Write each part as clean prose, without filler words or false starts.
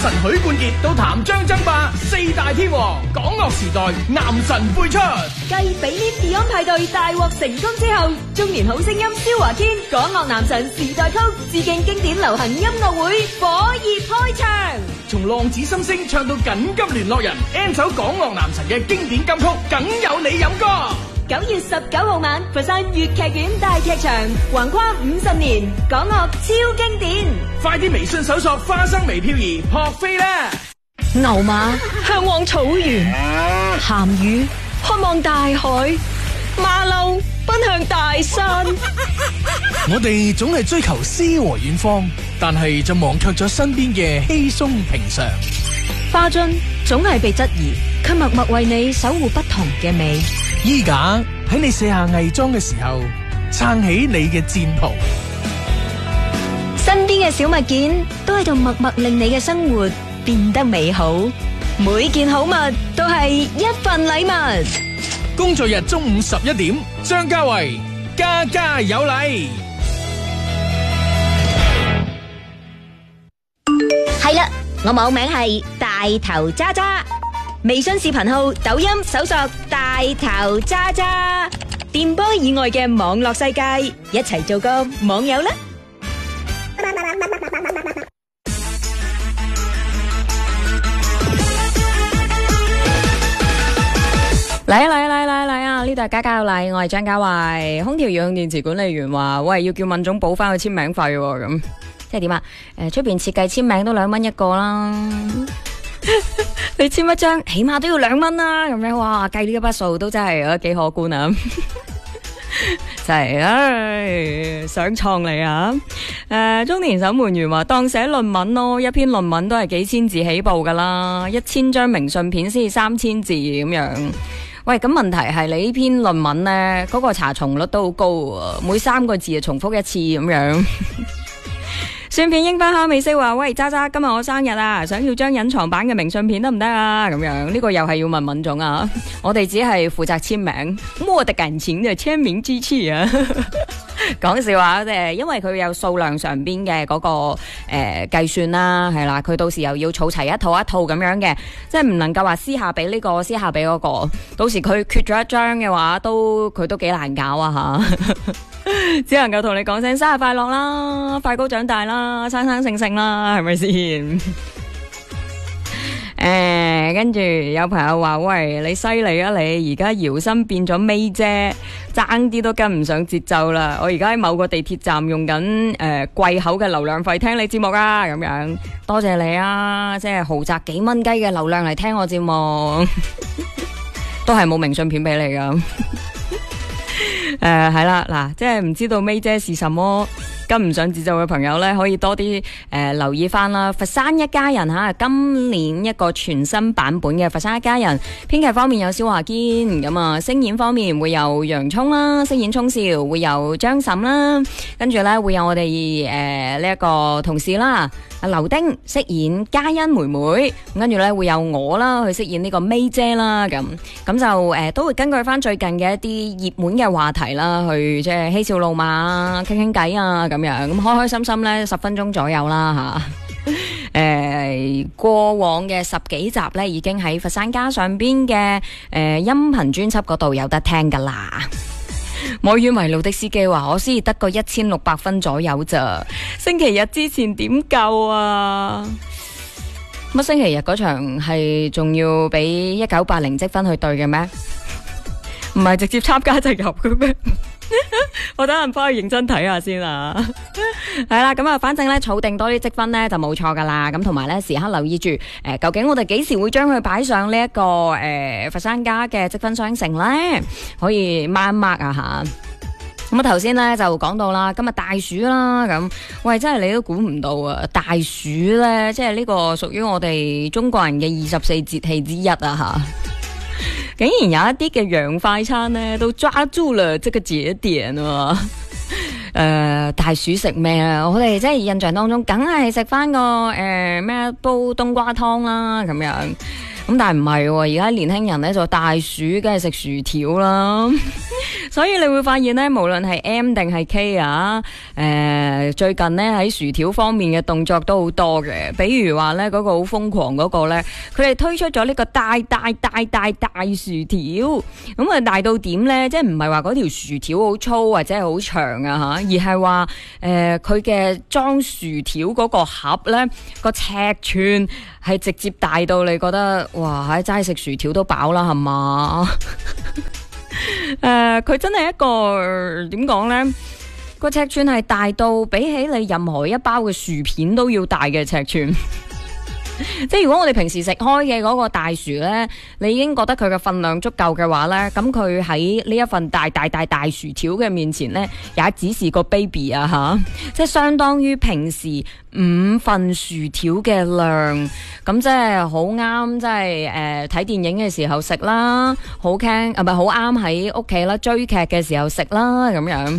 神許冠傑到譚張爭霸，四大天王港樂時代男神輩出。 繼比利 Beyond 派對大獲成功之後，中年好聲音蕭華堅港樂男神時代曲致敬經典流行音樂會火熱開場， 從浪子心聲唱到緊急聯絡人 ，N 首港樂男神嘅經典金曲，梗有你飲歌。 9月19號晚，佛山粵劇院大劇場，橫跨50年，港樂超經典。 快啲微信搜索花生微漂兒撲飛啦！ 牛馬向往草原，鹹魚渴望大海，馬騮奔向大山。 我哋總係追求詩和遠方，但係就忘卻咗身邊嘅稀鬆平常。 花樽總係被質疑，卻默默為你守護不同嘅美。 衣架喺你卸下偽裝嘅時候，撐起你嘅戰袍。 身邊嘅小物件都喺度默默令你嘅生活變得美好。每件好物都係一份禮物。 工作日中午11點，張家維家家有禮。 係啦，我網名係大頭渣渣，微信視頻號、抖音搜索大頭渣渣，電波以外嘅網絡世界，一齊做個網友啦！嚟啊！呢度係家家有禮，我係張家慧。空調用電池管理員話：喂，要叫敏總補翻個簽名費喎，咁即係點啊？出邊設計簽名都2蚊一個啦，你簽一張起碼都要2蚊啦，咁樣哇，計呢一筆數都真係幾可觀啊！就係想創你啊！中年守門員話當寫論文咯，一篇論文都係幾千字起步噶啦，1000張明信片先至3000字咁樣。喂，咁問題係你呢篇論文呢，嗰個查重率都好高啊，每3個字就重複1次咁樣。蒜片櫻花蝦美式話：喂，渣渣，今日我生日啊，想要張隱藏版嘅明信片得唔得啊？咁樣呢個又係要問敏總啊，我哋只係負責簽名，我哋緊錢就簽名支持啊。講笑話啫，因為佢有數量上邊嘅嗰個計算啦，係啦，佢到時又要儲齊一套一套咁樣嘅，即係唔能夠話私下俾呢個，私下俾嗰個，到時佢缺咗一張嘅話，佢都幾難搞啊吓。只能夠同你講聲生日快樂啦，快高長大啦，生生性性啦，係咪先？跟住有朋友話：喂，你犀利啊你！而家搖身變咗May姐，爭啲都跟唔上節奏啦！我而家喺某個地鐵站用緊貴口嘅流量費聽你節目啊，咁樣多謝你啊！即係豪宅幾蚊雞嘅流量嚟聽我節目，都係冇明信片俾你噶。係啦，嗱，即係唔知道May姐是什麼，跟唔上節奏嘅朋友呢，可以多啲留意翻啦。佛山一家人吓，今年一個全新版本嘅佛山一家人，編劇方面有蕭華堅，咁啊，聲演方面會有楊聰啦，飾演聰少，會有張嬸啦，跟住呢會有我哋呢一個同事啦。阿劉丁飾演嘉欣妹妹，跟住咧會有我啦去飾演呢個May姐啦，咁就都會根據翻最近嘅一啲熱門嘅話題啦，去即係嬉笑怒罵、傾傾偈啊，咁樣咁開開心心咧10分鐘左右啦吓。過往嘅10幾集咧已經喺佛山家上邊嘅音頻專輯嗰度有得聽噶啦。摸魚迷路的司機話：我先得個1600分左右咋，星期日之前點夠啊？乜星期日嗰場係仲要俾1980積分去對嘅咩？唔係直接參加就入嘅咩？我等陣翻去認真睇下先啊。係啦，咁啊，反正咧儲定多啲積分咧就冇錯噶啦。咁同埋咧時刻留意住究竟我哋幾時會將佢擺上呢一個佛山家嘅積分商城咧，可以 mark 啊吓。咁啊頭先咧就講到啦，今日大暑啦，咁喂真係你都估唔到啊！大暑咧即係呢個屬於我哋中國人嘅24節氣之一啊吓。竟然有一啲嘅洋快餐咧都抓住了這個節點啊！大暑食咩啊？我哋即係印象當中，梗係食翻個咩煲冬瓜湯啦咁樣。咁但係唔係喎，而家年輕人咧就大暑，梗係食薯條啦。 所以你會發現咧，無論係 M 定係 K 啊，最近咧喺薯條方面嘅動作都好多嘅。比如話咧嗰個好瘋狂嗰個咧，佢哋推出咗呢個大薯條，咁啊大到點咧？即係唔係話嗰條薯條好粗或者係好長啊吓，而係話佢嘅裝薯條嗰個盒咧個尺寸係直接大到你覺得哇，喺齋食薯條都飽啦係嘛？佢真係一個點講呢？個尺寸係大到比起你任何一包嘅薯片都要大嘅尺寸。即係如果我哋平時食開嘅嗰個大薯呢，你已經覺得佢嘅份量足夠嘅話呢，咁佢喺呢一份大薯條嘅面前呢，也只是個 baby 啊吓，即係相當於平時5份薯條嘅量，咁即係好啱，即係睇電影嘅時候食啦，好傾啊，唔係好啱喺屋企啦，追劇嘅時候食啦，咁樣。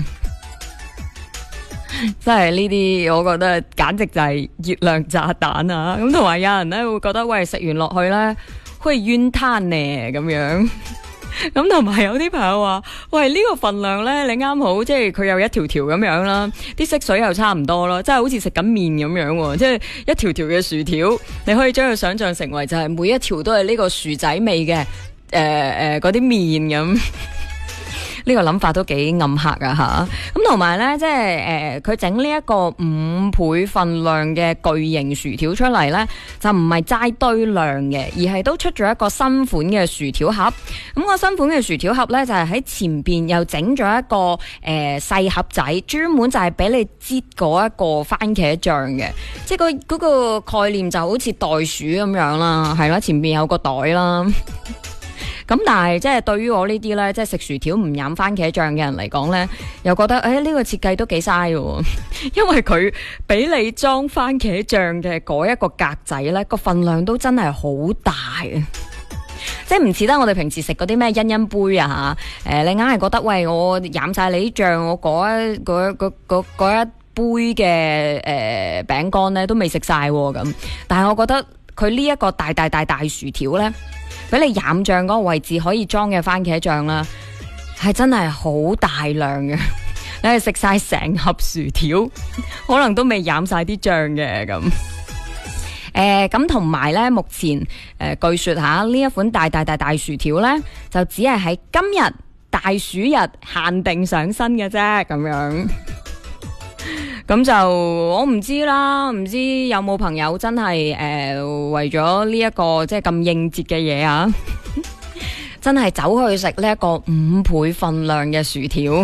真係呢啲，我覺得簡直就係熱量炸彈啊！咁同埋有人咧會覺得，喂，食完落去咧，好似冤攤呢咁樣。咁同埋有啲朋友話，喂，呢個份量咧，你啱好，即係佢有一條條咁樣啦，啲色水又差唔多咯，即係好似食緊麵咁樣，即係一條條嘅薯條，你可以將佢想象成為就係每一條都係呢個薯仔味嘅，嗰啲麵咁。呢個諗法都幾暗黑啊吓，咁同埋呢，即係佢整呢一個5倍份量嘅巨型薯條出嚟呢，就唔係齋堆量嘅，而係都出咗一個新款嘅薯條盒。咁個新款嘅薯條盒呢，就係喺前邊又整咗一個細盒仔，專門就係俾你擠嗰一個番茄醬嘅，即係嗰個概念就好似袋鼠咁樣啦，係啦，前邊有個袋啦。咁但係即係對於我呢啲咧，即係食薯條唔飲番茄醬嘅人嚟講咧，又覺得呢個設計都幾嘥嘅，因為佢俾你裝番茄醬嘅嗰一個格仔咧，個份量都真係好大啊！即係唔似得我哋平時食嗰啲咩欣欣杯啊吓，你硬係覺得喂，我飲晒你啲醬，我嗰一杯嘅餅乾咧都未食晒咁，但係我覺得佢呢一個大薯條咧，俾你染醬嗰個位置可以裝嘅番茄醬啦，係真係好大量嘅。你係食晒成盒薯條，可能都未染晒啲醬嘅咁。咁同埋咧，目前據說下呢一款大薯條咧，就只係喺今日大暑日限定上新嘅啫，咁樣。咁就我唔知啦，唔知有冇朋友真係為咗呢一個即係咁應節嘅嘢啊，真係走去食呢一個5倍份量嘅薯條。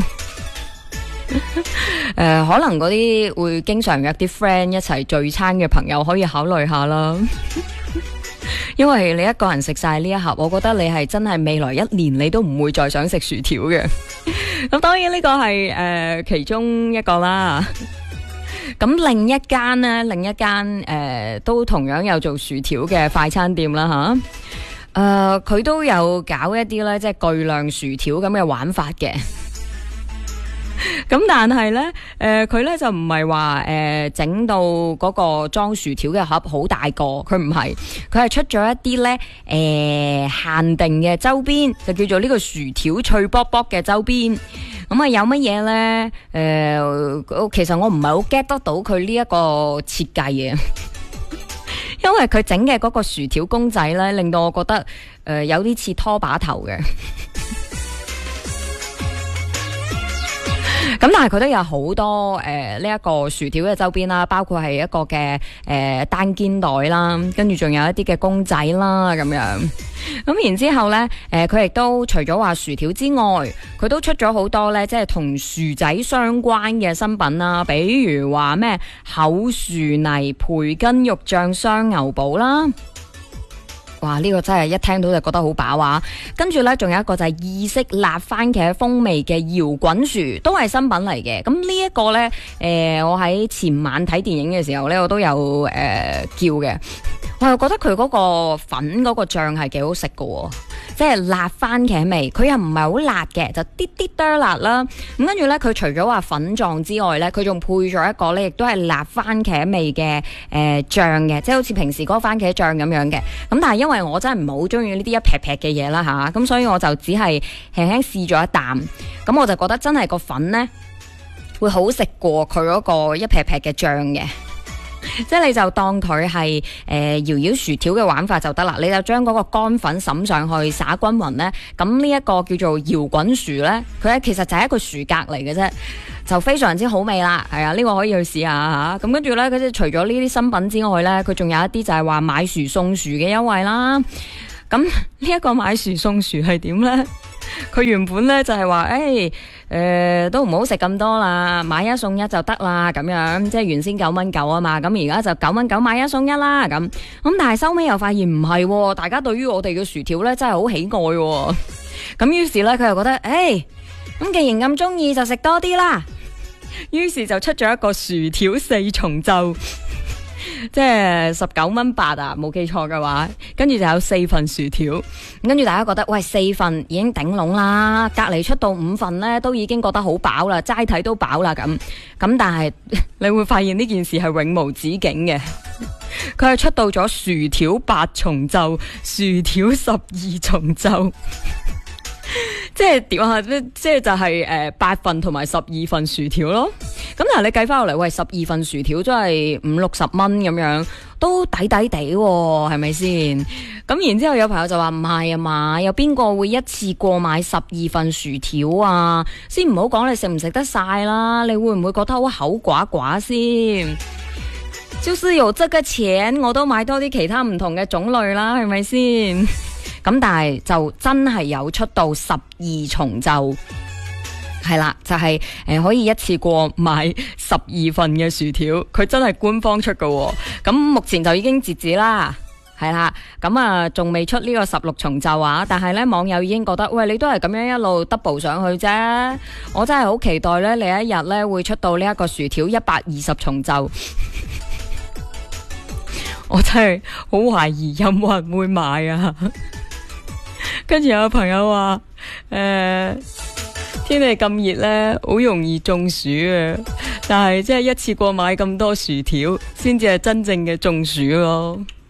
可能嗰啲會經常約啲 friend 一齊聚餐嘅朋友可以考慮下啦。因為你一個人食晒呢一盒，我覺得你係真係未來1年你都唔會再想食薯條嘅。咁當然呢個係其中一個啦。咁另一間都同樣有做薯條嘅快餐店啦吓，佢都有搞一啲咧，即係巨量薯條咁嘅玩法嘅。咁但係咧，佢咧就唔係話整到嗰個裝薯條嘅盒好大個，佢唔係，佢係出咗一啲咧限定嘅周邊，就叫做呢個薯條脆卜卜嘅周邊。咁啊有乜嘢咧？其實我唔係好 get 得到佢呢一個設計嘅，因為佢整嘅嗰個薯條公仔咧，令到我覺得有啲似拖把頭嘅。咁但係佢都有好多呢一個薯條嘅周邊啦，包括係一個嘅單肩袋啦，跟住仲有一啲嘅公仔啦咁樣。咁然之後咧，佢亦都除咗話薯條之外，佢都出咗好多咧，即係同薯仔相關嘅新品啦，比如話咩厚薯泥培根肉醬雙牛堡啦。哇！呢個真係一聽到就覺得好飽啊！跟住呢，仲有一個就係意式辣番茄風味嘅搖滾薯，都係新品嚟嘅。咁呢一個呢，我喺前晚睇電影嘅時候呢，我都有叫嘅。我又覺得佢嗰個粉嗰個醬係幾好食㗎喎， 即係辣番茄味，佢又唔係好辣嘅，就啲啲多辣啦。咁跟住呢，佢除咗話粉狀之外呢，佢仲配咗一個呢，亦都係辣番茄味嘅醬嘅，即係好似平時嗰個番茄醬咁樣嘅。咁但係因為我真係唔係好中意呢啲一劈劈嘅嘢啦吓，咁所以我就只係輕輕試咗一啖，咁我就覺得真係個粉呢會好食過佢嗰個一劈劈嘅醬嘅。即係你就當佢係搖搖薯條嘅玩法就得啦，你就將嗰個乾粉灑上去灑均勻呢。咁呢一個叫做搖滾薯呢，佢咧其實就係一個薯格嚟嘅啫，就非常之好味啦。係啊，呢個可以去試下吓。咁跟住呢，佢即係除咗呢啲新品之外呢，佢仲有一啲就係話買薯送薯嘅優惠啦。咁呢一個買薯送薯係點呢？佢原本呢就係話都唔好食咁多啦，買一送一就得啦，咁樣即係原先9.9啊嘛，咁而家就9.9買一送一啦，咁但係收尾又發現唔係，大家對於我哋嘅薯條呢真係好喜愛，咁於是呢，佢又覺得咁既然咁中意就食多啲啦，於是就出咗一個薯條4重奏。即係19.8啊，冇記錯嘅話，跟住就有4份薯條，跟住大家覺得喂4份已經頂籠啦，隔籬出到5份呢，都已經覺得好飽啦，齋睇都飽啦咁，但係你會發現呢件事係永無止境嘅，佢係出到咗薯條8重奏，薯條12重奏。即係點啊？即係就係8份同埋12份薯條咯。咁但係你計翻落嚟，喂12份薯條都係50-60蚊咁樣，都抵抵地喎，係咪先？咁然之後有朋友就話唔係啊嘛，有邊個會一次過買12份薯條啊？先唔好講你食唔食得晒啦，你會唔會覺得好口寡寡先？就是有這個錢，我都買多啲其他唔同嘅種類啦，係咪先？咁但係就真係有出到12重奏，係啦，就係可以一次過買12份嘅薯條，佢真係官方出㗎。咁目前就已經截止啦，係啦，咁啊仲未出呢個16重奏啊，但係呢網友已經覺得，喂，你都係咁樣一路 double 上去啫，我真係好期待呢，你一日呢會出到呢一個薯條120重奏。我真係好懷疑有冇人會買啊！跟住有朋友話，天氣咁熱呢，好容易中暑啊！但係即係一次過買咁多薯條，先至係真正嘅中暑咯。